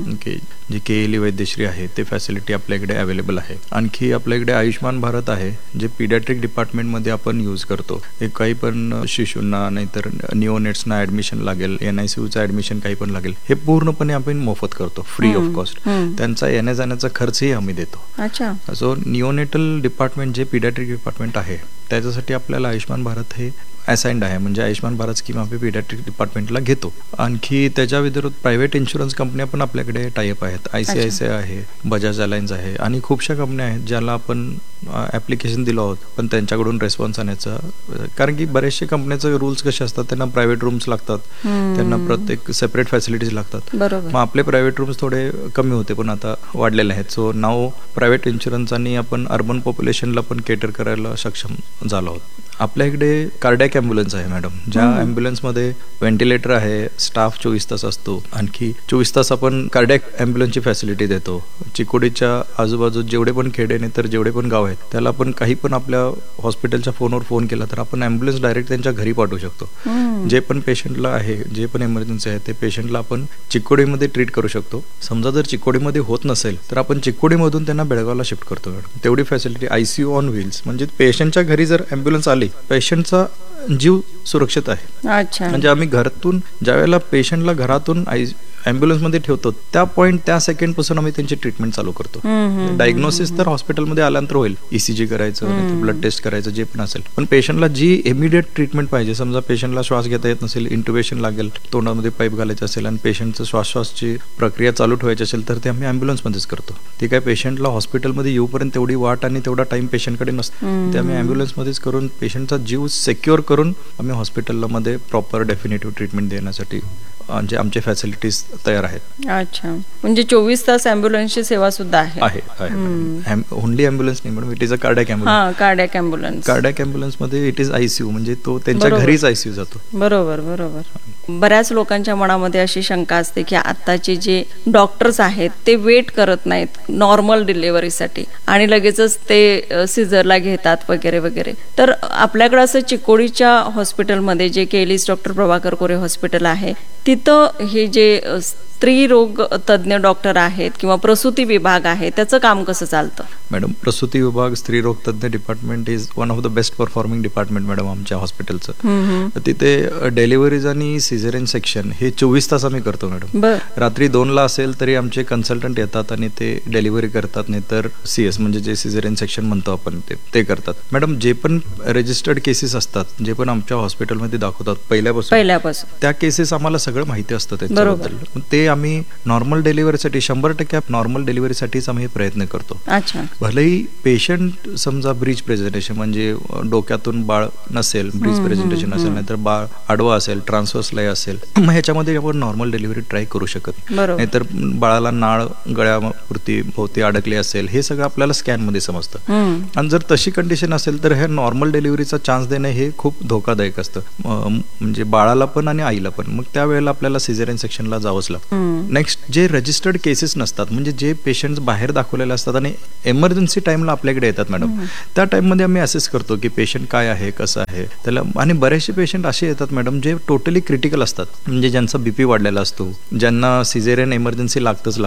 जी KLE वैद्यश्री आहे ते फॅसिलिटी आपल्याकडे अवेलेबल आहे. आणखी आपल्याकडे आयुष्मान भारत आहे, जे पीडियाट्रिक डिपार्टमेंटमध्ये आपण यूज करतो. काही पण शिशूंना नाहीतर निओनेट्सना ॲडमिशन लागेल, NICUचं ॲडमिशन काही पण लागेल, हे पूर्णपणे आपण मोफत करतो, फ्री ऑफ कॉस्ट. त्यांचा येण्या जाण्याचा खर्चही आम्ही देतो. अच्छा. सो निओनेटल डिपार्टमेंट जे पीडियाट्रिक डिपार्टमेंट आहे त्याच्यासाठी आपल्याला आयुष्मान भारत हे असाइंड आहे, म्हणजे आयुष्मान भारत स्कीम आम्ही पीडियाट्रिक डिपार्टमेंटला घेतो. आणखी त्याच्या विरुद्ध प्रायव्हेट इन्शुरन्स कंपन्या पण आपल्याकडे टायअप आहेत. ICICI आहे, बजाज अलायन्स आहे आणि खूपशा कंपन्या आहेत ज्याला आपण ॲप्लिकेशन दिलं आहोत, पण त्यांच्याकडून रेस्पॉन्स आणायचा, कारण की बरेचशे कंपन्याचे रूल्स कसे असतात, त्यांना प्रायव्हेट रूम्स लागतात, त्यांना प्रत्येक सेपरेट फॅसिलिटीज लागतात. मग आपले प्रायव्हेट रूम्स थोडे कमी होते पण आता वाढलेले आहेत. सो नाव प्रायव्हेट इन्शुरन्स आणि आपण अर्बन पॉप्युलेशनला पण केटर करायला सक्षम झालो आहोत. आपल्या इकडे कार्डियक ॲम्ब्युलन्स आहे मॅडम, ज्या ॲम्ब्युलन्समध्ये व्हेंटिलेटर आहे, स्टाफ 24 तास असतो, आणखी 24 तास आपण कार्डियक ॲम्ब्युलन्सची फॅसिलिटी देतो. चिकोडीच्या आजूबाजू जेवढे पण खेडे नाही तर जेवढे पण गाव आहेत त्याला आपण काही पण आपल्या हॉस्पिटलच्या फोनवर फोन केला तर आपण ॲम्ब्युलन्स डायरेक्ट त्यांच्या घरी पाठवू शकतो. जे पण पेशंटला आहे, जे पण इमर्जन्सी आहे ते पेशंटला आपण चिकोडीमध्ये ट्रीट करू शकतो. समजा जर चिकोडीमध्ये होत नसेल तर आपण चिकोडीमधून त्यांना बेळगावला शिफ्ट करतो मॅडम. तेवढी फॅसिलिटी. ICU ऑन व्हील्स, म्हणजे पेशंटच्या घरी जर ॲम्ब्युलन्स आली, पेशंटचा जीव सुरक्षित आहे. अच्छा. म्हणजे आम्ही घरातून ज्या वेळेला पेशंटला घरातून ॲम्ब्युलन्समध्ये ठेवतो त्या पॉईंट, त्या सेकंड पासून आम्ही त्यांची ट्रीटमेंट चालू करतो. डायग्नोसिस तर हॉस्पिटलमध्ये आल्यानंतर होईल, ECG करायचं, ब्लड टेस्ट करायचं, जे पण असेल, पण पेशंटला जी इमिडिएट ट्रीटमेंट पाहिजे, समजा पेशंटला श्वास घेता येत नसेल, इंट्युबेशन लागेल, तोंडामध्ये पाईप घालायचं असेल आणि पेशंटचं श्वासची प्रक्रिया चालू ठेवायची असेल तर ते आम्ही ॲम्ब्युलन्समध्येच करतो. ते काय पेशंटला हॉस्पिटलमध्ये येऊपर्यंत तेवढी वाट आणि तेवढा टाइम पेशंटकडे नसतो, ते आम्ही ॲम्ब्युलन्समध्येच करून पेशंटचा जीव सेक्युअर करून आम्ही हॉस्पिटलला मध्ये प्रॉपर डेफिनेटिव्ह ट्रीटमेंट देण्यासाठी म्हणजे आमचे फॅसिलिटीज तयार आहेत. अच्छा. म्हणजे 24 तास ॲम्ब्युलन्सची सेवा सुद्धा आहे. ओनली ॲम्ब्युलन्स नाही madam, it is a cardiac ambulance. Cardiac ambulance. Cardiac ॲम्ब्युलन्समध्ये it is ICU, म्हणजे तो त्यांच्या घरीच ICU जातो. बरोबर. बऱ्याच लोकांच्या मनामध्ये अशी शंका असते की आत्ताचे जे डॉक्टर्स आहेत ते वेट करत नाहीत नॉर्मल डिलिव्हरीसाठी आणि लगेचच ते सिझरला घेतात वगैरे वगैरे. तर आपल्याकडे असं चिकोडीच्या हॉस्पिटलमध्ये जे KLE डॉक्टर प्रभाकर कोरे हॉस्पिटल आहे, तिथं हे जे स्त्री रोग तज्ञ डॉक्टर आहेत किंवा प्रसूती विभाग आहे, त्याचं काम कसं चालतं? मॅडम, प्रसूती विभाग, स्त्री रोग तज्ञ department is one of the best performing department madam आमच्या हॉस्पिटलचं. तिथे डिलिव्हरीज आणि सिझेरियन सेक्शन हे 24 तास आम्ही करतो मॅडम. रात्री 2ला असेल तरी आमचे कन्सल्टंट येतात आणि ते डिलिव्हरी करतात, नाही तर CS म्हणजे जे सिझेरियन सेक्शन म्हणतो आपण ते करतात. मॅडम, जे पण रजिस्टर्ड केसेस असतात, जे पण आमच्या हॉस्पिटलमध्ये दाखवतात पहिल्यापासून त्या केसेस आम्हाला सगळं माहिती असतं त्याच्याबद्दल. ते आम्ही नॉर्मल डिलिव्हरीसाठी 100% नॉर्मल डिलिव्हरीसाठीच आम्ही प्रयत्न करतो. भलेही पेशंट समजा ब्रीच प्रेझेंटेशन म्हणजे डोक्यातून बाळ नसेल, ब्रीच प्रेझेंटेशन असेल, नाहीतर बाळ आडवा असेल, ट्रान्सवर्स लय असेल, मग ह्याच्यामध्ये आपण नॉर्मल डिलिव्हरी ट्राय करू शकत, नाहीतर बाळाला नाळ गळ्यापुरती भोवती अडकली असेल, हे सगळं आपल्याला स्कॅनमध्ये समजतं. आणि जर तशी कंडिशन असेल तर हे नॉर्मल डिलिव्हरीचा चान्स देणं हे खूप धोकादायक असतं, म्हणजे बाळाला पण आणि आईला पण. मग त्यावेळेला आपल्याला सिझेरियन सेक्शनला जावंच लागतं. नेक्स्ट, जे रजिस्टर्ड केसेस नसतात, म्हणजे जे पेशंट बाहेर दाखवलेले असतात आणि इमर्जन्सी टाइमला आपल्याकडे येतात मॅडम, त्या टाइममध्ये आम्ही असेस करतो की पेशंट काय आहे, कसं आहे त्याला. आणि बरेचसे पेशंट असे येतात मॅडम जे टोटली क्रिटिकल असतात, म्हणजे ज्यांचा BP वाढलेला असतो, ज्यांना सिझेरियन इमर्जन्सी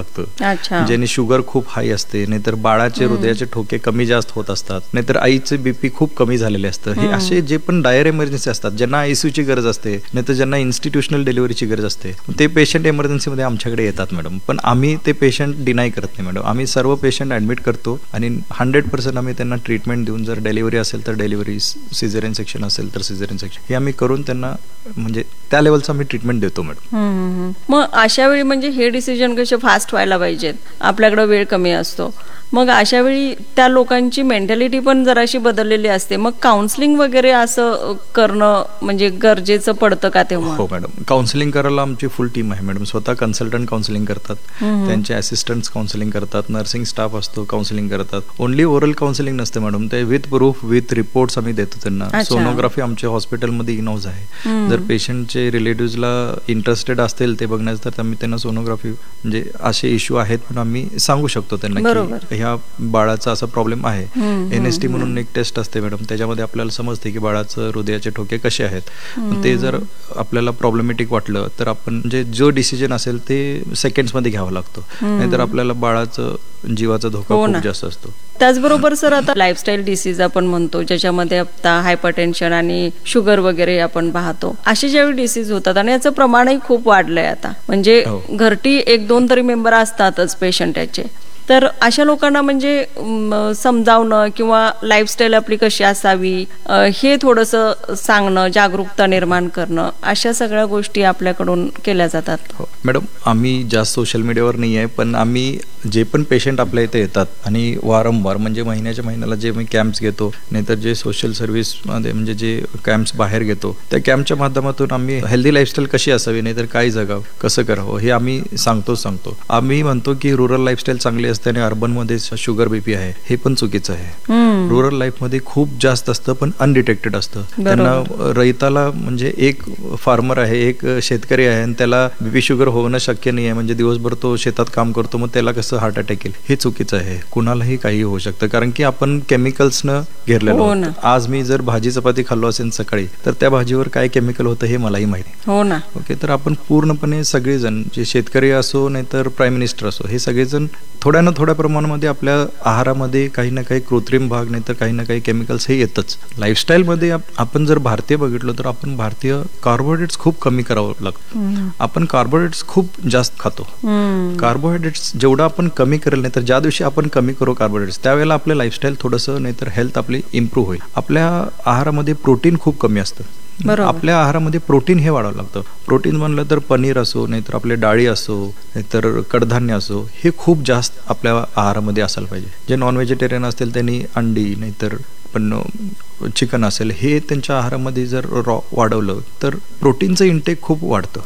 लागतं, ज्यांनी शुगर खूप हाय असते, नाहीतर बाळाचे हृदयाचे ठोके कमी जास्त होत असतात, नाहीतर आईचे BP खूप कमी झालेले असतं. हे असे जे पण डायर इमर्जन्सी असतात, ज्यांना ICUची गरज असते, नाहीतर ज्यांना इन्स्टिट्यूशनल डिलिव्हरीची गरज असते, ते पेशंट इमर्जन्सीमध्ये आमच्याकडे येतात मॅडम. पण आम्ही ते पेशंट डिनाय करत नाही मॅडम. आम्ही सर्व पेशंट ऍडमिट करतो आणि 100% आम्ही त्यांना ट्रीटमेंट देऊन, जर डिलिव्हरी असेल तर डिलिव्हरी, सिझेरियन सेक्शन असेल तर सिझेरियन सेक्शन, हे आम्ही करून त्यांना म्हणजे त्या लेवलचं आम्ही ट्रीटमेंट देतो मॅडम. मग अशा वेळी म्हणजे हे डिसिजन कसे फास्ट व्हायला पाहिजेत, आपल्याकडे वेळ कमी असतो, मग अशा वेळी त्या लोकांची मेंटॅलिटी पण जराशी बदललेली असते, मग काउन्सिलिंग वगैरे असं करणं म्हणजे गरजेचं पडतं का तेव्हा? हो मॅडम, काउन्सिलिंग करायला आमची फुल टीम आहे मॅडम. स्वतः कन्सल्टंट काउन्सिलिंग करतात, त्यांचे असिस्टंट्स काउन्सिलिंग करतात, नर्सिंग स्टाफ असतो काउन्सिलिंग करतात. ओनली ओरल काउन्सिलिंग नसते मॅडम, ते विथ प्रूफ विथ रिपोर्ट्स आम्ही देतो त्यांना. सोनोग्राफी आमच्या हॉस्पिटलमध्ये इनहाऊस आहे. जर पेशंटचे रिलेटिव्हला इंटरेस्टेड असतील ते बघण्यास, तर आम्ही त्यांना सोनोग्राफी म्हणजे असे इश्यू आहेत पण आम्ही सांगू शकतो त्यांना की ह्या बाळाचा असा प्रॉब्लेम आहे. NST म्हणून एक टेस्ट असते मॅडम, त्याच्यामध्ये आपल्याला समजते की बाळाचं हृदयाचे ठोके कसे आहेत. ते जर आपल्याला प्रॉब्लेमॅटिक वाटलं तर आपण म्हणजे जो डिसिजन असेल ते सेकंड्समध्ये घ्यावा लागतो, नाहीतर आपल्याला बाळाचं जीवाचा धोका खूप जास्त असतो. त्याचबरोबर सर, आता लाईफस्टाईल डिसीज आपण म्हणतो, ज्याच्यामध्ये आता हायपरटेन्शन आणि शुगर वगैरे आपण पाहतो, असे ज्यावेळी डिसीज होतात आणि याचं प्रमाणही खूप वाढलंय आता, म्हणजे घरटी 1-2 तरी मेंबर असतातच पेशंट याचे. तर अशा लोकांना म्हणजे समजावणं किंवा लाईफस्टाईल आपली कशी असावी हे थोडंसं सांगणं, जागरूकता निर्माण करणं, अशा सगळ्या गोष्टी आपल्याकडून केल्या जातात. हो मॅडम, आम्ही जास्त सोशल मीडियावर नाही आहे, पण आम्ही जे पण पेशंट आपल्या इथे येतात आणि वारंवार म्हणजे महिन्याला जे मी कॅम्प्स घेतो, नाहीतर जे सोशल सर्व्हिसमध्ये म्हणजे जे कॅम्प्स बाहेर घेतो, त्या कॅम्पच्या माध्यमातून आम्ही हेल्दी लाईफस्टाईल कशी असावी, नाहीतर काय जगावं, कसं करावं हे आम्ही सांगतो. आम्ही म्हणतो की रुरल लाईफस्टाईल चांगली असते आणि अर्बन मध्ये शुगर बीपी आहे, हे पण चुकीचं आहे. रुरल लाईफ मध्ये खूप जास्त असतं पण अनडिटेक्टेड असतं. त्यांना रैताला म्हणजे एक फार्मर आहे, एक शेतकरी आहे आणि त्याला बीपी शुगर होणं शक्य नाही आहे, म्हणजे दिवसभर तो शेतात काम करतो, मग त्याला कसं हार्ट अटॅक येईल, हे चुकीचं आहे. कुणालाही काही होऊ शकतं, कारण की आपण केमिकल्सनं घेरलेलो. आज मी जर भाजी चपाती खाल्लो असेल सकाळी, तर त्या भाजीवर काय केमिकल होतं हे मलाही माहिती. हो ना. ओके, तर आपण पूर्णपणे सगळेजण, जे शेतकरी असो नाहीतर प्राईम मिनिस्टर असो, हे सगळेजण थोड्या प्रमाणामध्ये आपल्या आहारामध्ये काही ना काही कृत्रिम भाग, नाहीतर काही ना काही केमिकल्स हे येतच. लाईफस्टाईलमध्ये आपण जर भारतीय बघितलं तर आपण भारतीय कार्बोहायड्रेट्स खूप कमी करावं लागतं. आपण कार्बोहायड्रेट्स खूप जास्त खातो. कार्बोहायड्रेट्स जेवढं आपण कमी करेल, नाही तर ज्या दिवशी आपण कमी करू कार्बोहायड्रेट्स, त्यावेळेला आपलं लाईफस्टाईल थोडंसं नाहीतर हेल्थ आपली इम्प्रूव्ह होईल. आपल्या आहारामध्ये प्रोटीन खूप कमी असतं. आपल्या आहारामध्ये प्रोटीन हे वाढावं लागतं. प्रोटीन म्हणलं तर पनीर असो, नाहीतर आपले डाळी असो, नाहीतर कडधान्य असो, हे खूप जास्त आपल्या आहारामध्ये असायला पाहिजे. जे नॉन व्हेजिटेरियन असतील त्यांनी अंडी, नाहीतर पण चिकन असेल, हे त्यांच्या आहारामध्ये जर वाढवलं तर प्रोटीनचं इंटेक खूप वाढतं.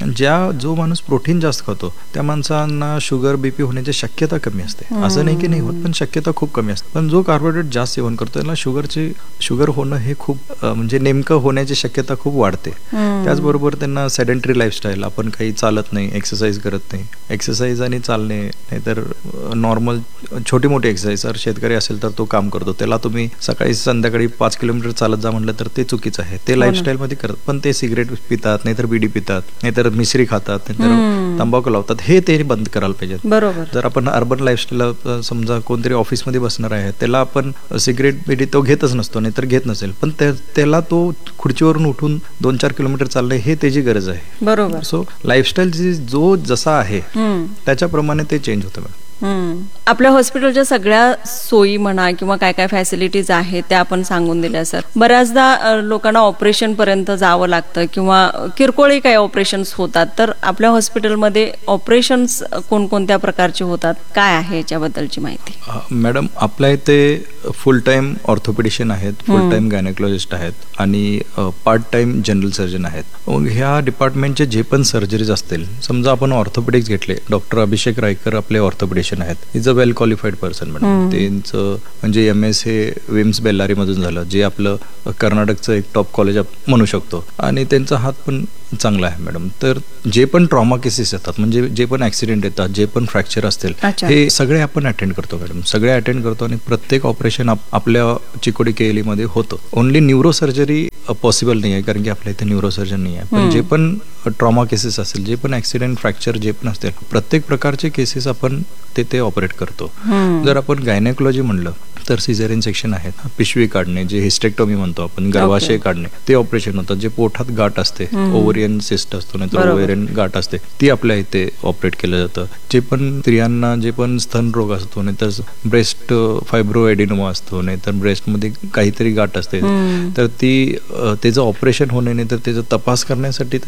जो माणूस प्रोटीन जास्त खातो त्या माणसांना शुगर बीपी होण्याची शक्यता कमी असते. असं नाही की नाही होत, पण शक्यता खूप कमी असते. पण जो कार्बोहायड्रेट जास्त सेवन करतो त्याला शुगर होणं हे खूप म्हणजे नेमकं होण्याची शक्यता खूप वाढते. त्याचबरोबर त्यांना सेडेंटरी लाईफस्टाईल, आपण काही चालत नाही, एक्सरसाइज करत नाही. एक्सरसाइज आणि चालणे, नाहीतर नॉर्मल छोटी मोठी एक्सरसाइज, जर शेतकरी असेल तर तो काम करतो, त्याला तुम्ही सकाळी संध्याकाळी 5 किलोमीटर चालत जा म्हटलं तर ते चुकीचं आहे. ते लाईफस्टाईलमध्ये करतात, पण ते सिगरेट पितात, नाहीतर बिडी पितात, नाहीतर मिश्री खातात, नाहीतर तंबाखू लावतात, हे ते बंद करायला पाहिजे. बरोबर. जर आपण अर्बन लाईफस्टाईल, समजा कोणतरी ऑफिसमध्ये बसणार आहे, त्याला आपण सिगरेट बिडी तो घेतच नसतो, नाहीतर घेत नसेल, पण त्याला तो खुर्चीवरून उठून 2-4 किलोमीटर चालणे हे त्याची गरज आहे. बरोबर. सो लाईफस्टाईल जो जसा आहे त्याच्याप्रमाणे ते चेंज होतं. आपल्या हॉस्पिटलच्या सगळ्या सोयी म्हणा किंवा काय काय फॅसिलिटीज आहेत त्या आपण सांगून दिल्या सर. बऱ्याचदा लोकांना ऑपरेशन पर्यंत जावं लागतं किंवा किरकोळही काही ऑपरेशन्स होतात, तर आपल्या हॉस्पिटलमध्ये ऑपरेशन्स कोणकोणत्या प्रकारचे होतात, काय आहे याच्याबद्दलची माहिती? मॅडम, आपल्या इथे फुल टाइम ऑर्थोपेडिशियन आहेत, फुल टाइम गायनेकोलॉजिस्ट आहेत आणि पार्ट टाइम जनरल सर्जन आहेत. मग ह्या डिपार्टमेंटचे जे पण सर्जरीज असतील, समजा आपण ऑर्थोपेडिक्स घेतले, डॉक्टर अभिषेक रायकर आपले ऑर्थोपेडिशियन आहेत. Is a well qualified person madam. त्यांचं म्हणजे MS हे विम्स बेल्लारी मधून झालं, जे आपलं कर्नाटकचं एक टॉप कॉलेज म्हणू शकतो, आणि त्यांचा हात पण चांगला आहे मॅडम. तर जे पण ट्रॉमा केसेस येतात, म्हणजे जे पण ऍक्सिडेंट येतात, जे पण फ्रॅक्चर असतील, हे सगळे आपण अटेंड करतो मॅडम. सगळे अटेंड करतो आणि प्रत्येक ऑपरेशन आपल्या चिकोडी KLE मध्ये होतं. ओनली न्यूरो सर्जरी पॉसिबल नाही आहे, कारण की आपल्या इथे न्यूरो सर्जन नाही आहे. पण जे पण ट्रॉमा केसेस असेल, जे पण ऍक्सिडेंट फ्रॅक्चर जे पण असतील, प्रत्येक प्रकारचे केसेस आपण ते ऑपरेट करतो. जर आपण गायनेकोलॉजी म्हणलं तर सिझेरियन सेक्शन आहेत, पिशवी काढणे, जे हिस्टेक्टोमी म्हणतो आपण, गर्भाशय काढणे, ते ऑपरेशन होतं. जे पोटात गाठ असते, ओव्हरियन सिस्ट असतो, नाही तर ओव्हरियन गाठ असते, ती आपल्या इथे ऑपरेट केलं जातं. जे पण स्त्रियांना जे पण स्तन रोग असतो, नाहीतर ब्रेस्ट फायब्रोएडिनोमा असतो, नाहीतर ब्रेस्टमध्ये काहीतरी गाठ असते, तर त्याचं ऑपरेशन होणे, नाही तर त्याचा तपास करण्यासाठी त्याचा तुकडा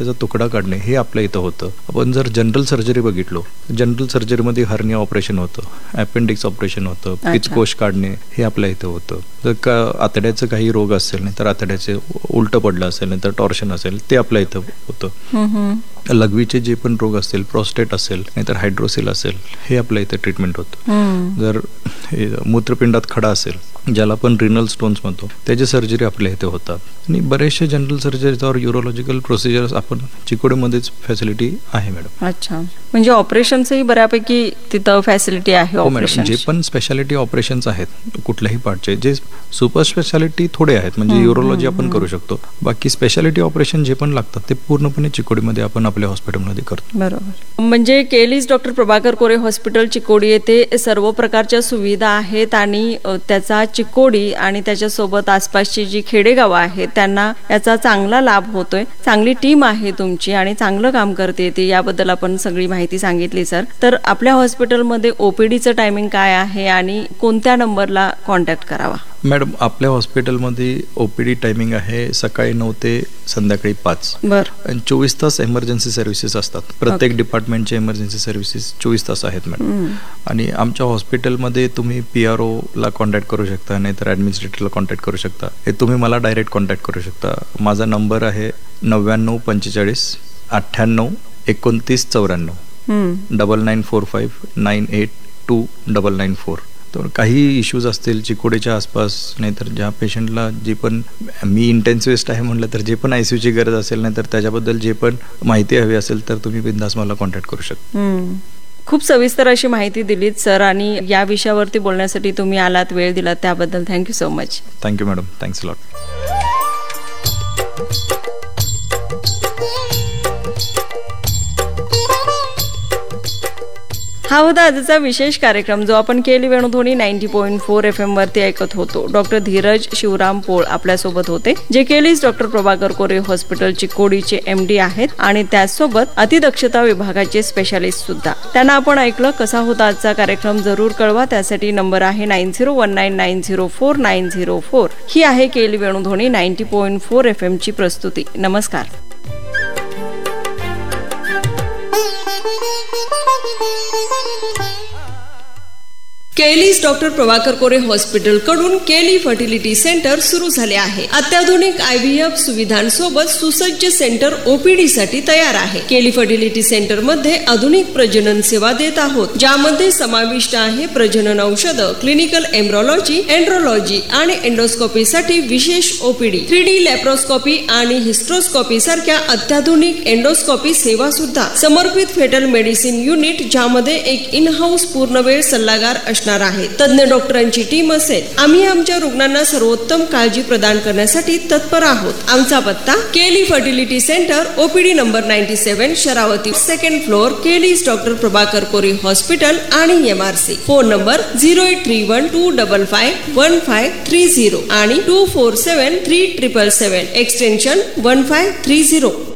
काढणे हे आपल्या इथं होतं. आपण जर जनरल सर्जरी बघितलो, जनरल सर्जरीमध्ये हर्निया ऑपरेशन होतं, अपेंडिक्स ऑपरेशन होतं, पित्तकोश काढणे हे आपल्या इथं होतं. जर का आतड्याचं काही रोग असेल, नाही तर आतड्याचे उलटं पडलं असेल, नाही तर टॉर्शन असेल, ते आपल्या इथं होतं. लघवीचे जे पण रोग असतील, प्रोस्टेट असेल, नाहीतर हायड्रोसिल असेल, हे आपल्या इथे ट्रीटमेंट होतं. जर मूत्रपिंडात खडा असेल, ज्याला आपण रिनल स्टोन्स म्हणतो, त्याची सर्जरी आपल्या इथे होतात. आणि बरेचसे जनरल सर्जरीवर युरोलॉजिकल प्रोसिजर्स आपण चिकोडीमध्येच फॅसिलिटी आहे मॅडम. अच्छा, म्हणजे ऑपरेशनचंही बऱ्यापैकी तिथं फॅसिलिटी आहे. हो मॅडम, जे पण स्पेशालिटी ऑपरेशन्स आहेत कुठल्याही पार्टचे, जे सुपर स्पेशालिटी थोडे आहेत, म्हणजे युरोलॉजी आपण करू शकतो, बाकी स्पेशालिटी ऑपरेशन जे पण लागतात ते पूर्णपणे चिकोडीमध्ये आपण आपल्या हॉस्पिटलमध्ये करतो. बरोबर. म्हणजे केलीज डॉक्टर प्रभाकर कोरे हॉस्पिटल चिकोडी येथे सर्व प्रकारच्या सुविधा आहेत आणि त्याचा चिकोडी आणि त्याच्यासोबत आसपासची जी खेडेगावं आहेत त्यांना याचा चांगला लाभ होतोय. चांगली टीम आहे तुमची आणि चांगलं काम करते ती, याबद्दल आपण सगळी माहिती सांगितली सर. तर आपल्या हॉस्पिटलमध्ये ओपीडीचं टायमिंग काय आहे आणि कोणत्या नंबरला कॉन्टॅक्ट करावा? मॅडम, आपल्या हॉस्पिटलमध्ये ओपीडी टायमिंग आहे सकाळी 9 ते संध्याकाळी 5. बरं. 24 तास इमर्जन्सी सर्व्हिसेस असतात. प्रत्येक डिपार्टमेंटचे इमर्जन्सी सर्व्हिसेस 24 तास आहेत मॅडम. आणि आमच्या हॉस्पिटलमध्ये तुम्ही PRO ला कॉन्टॅक्ट करू शकता, नाहीतर ॲडमिनिस्ट्रेटरला कॉन्टॅक्ट करू शकता. हे तुम्ही मला डायरेक्ट कॉन्टॅक्ट करू शकता. माझा नंबर आहे 9945 98 29 94 9945 982994. तर काही इश्यूज असतील चिकोडीच्या आसपास, नाहीतर ज्या पेशंटला जे पण, मी इंटेन्सिव्हिस्ट आहे म्हटलं तर जे पण ICUची गरज असेल, नाहीतर त्याच्याबद्दल जे पण माहिती हवी असेल तर तुम्ही बिनधास्त मला कॉन्टॅक्ट करू शकता. खूप सविस्तर अशी माहिती दिलीत सर, आणि या विषयावरती बोलण्यासाठी तुम्ही आलात, वेळ दिलात, त्याबद्दल thank you so much. Thank you madam, thanks a lot. हा होता आजचा विशेष कार्यक्रम, जो आपण केली वेणुध्वनी 90.4 FM वरती ऐकत होतो. डॉक्टर धीरज शिवराम पोळ आपल्यासोबत होते, जे केलीज डॉक्टर प्रभाकर कोरे हॉस्पिटल चिकोडीचे MD आहेत आणि त्याचसोबत अतिदक्षता विभागाचे स्पेशालिस्ट सुद्धा. त्यांना आपण ऐकलं. कसा होता आजचा कार्यक्रम जरूर कळवा. त्यासाठी नंबर आहे 9019904904. ही आहे केली वेणुध्वनी 90.4 FM ची प्रस्तुती. नमस्कार. केलीज डॉक्टर प्रभाकर कोरे हॉस्पिटल कडून केली फर्टिलिटी सेंटर सुरू झाले आहे. अत्याधुनिक IVF सुविधांसोबत सुसज्ज सेंटर OPD साठी तयार आहे. केली फर्टिलिटी सेंटर मध्ये आधुनिक प्रजनन सेवा देत आहोत, ज्यामध्ये समाविष्ट आहे प्रजनन औषध, क्लिनिकल एम्ब्रोलॉजी, एंड्रोलॉजी आणि एंडोस्कोपी साठी विशेष OPD, 3D लॅप्रोस्कोपी आणि हिस्ट्रोस्कोपी सारख्या अत्याधुनिक एंडोस्कोपी सेवा सुद्धा. समर्पित फेटल मेडिसिन युनिट, ज्यामध्ये एक इन हाऊस पूर्णवेळ सल्लागार असणार आहे. तज्ञ डॉक्टरांची टीम असेल. आम्ही आमच्या रुग्णांना सर्वोत्तम काळजी प्रदान करण्यासाठी तत्पर आहोत. आमचा पत्ता केली fertility centre, OPD number 97, Sharavati, 2nd floor, केलीज doctor Prabhakar कोरे हॉस्पिटल आणि MRC. फोन नंबर 0831251530 आणि 247377, एक्सटेन्शन 1530.